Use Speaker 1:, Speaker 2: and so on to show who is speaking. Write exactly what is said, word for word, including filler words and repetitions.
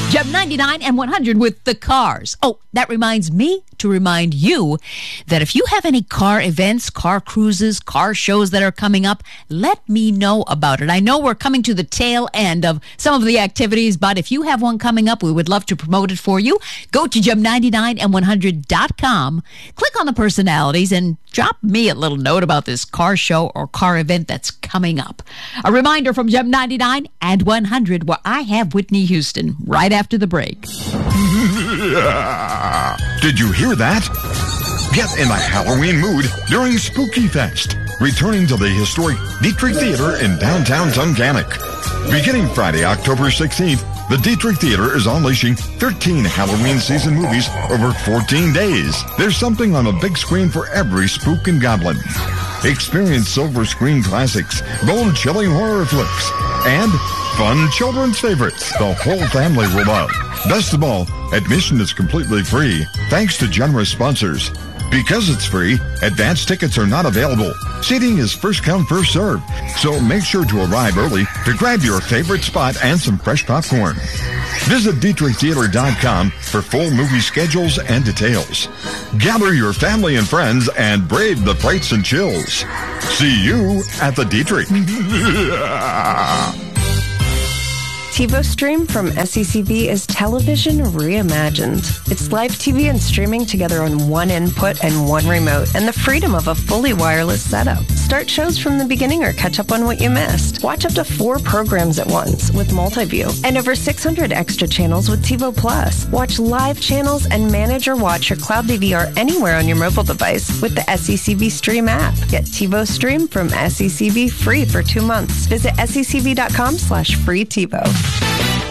Speaker 1: Gem ninety-nine and one hundred with the cars. Oh, that reminds me to remind you that if you have any car events, car cruises, car shows that are coming up, let me know about it. I know we're coming to the tail end of some of the activities, but if you have one coming up, we would love to promote it for you. Go to gem ninety-nine and one hundred dot com, click on the personalities, and drop me a little note about this car show or car event that's coming up. A reminder from Gem ninety-nine and one hundred, where I have Whitney Houston right after the break.
Speaker 2: Did you hear that? Get in the Halloween mood during Spooky Fest, returning to the historic Dietrich Theater in downtown Tunganic. Beginning Friday, October sixteenth, the Dietrich Theater is unleashing thirteen Halloween season movies over fourteen days. There's something on a big screen for every spook and goblin. Experience silver screen classics, bold chilling horror flicks, and fun children's favorites the whole family will love. Best of all, admission is completely free, thanks to generous sponsors. Because it's free, advance tickets are not available. Seating is first come, first serve. So make sure to arrive early to grab your favorite spot and some fresh popcorn. Visit Dietrich Theater dot com for full movie schedules and details. Gather your family and friends and brave the frights and chills. See you at the Dietrich.
Speaker 3: TiVo Stream from S E C V is television reimagined. It's live T V and streaming together on one input and one remote, and the freedom of a fully wireless setup. Start shows from the beginning or catch up on what you missed. Watch up to four programs at once with multi-view, and over six hundred extra channels with TiVo Plus. Watch live channels and manage or watch your cloud D V R anywhere on your mobile device with the S E C V Stream app. Get TiVo Stream from S E C V free for two months. Visit S E C V dot com slash free TiVo.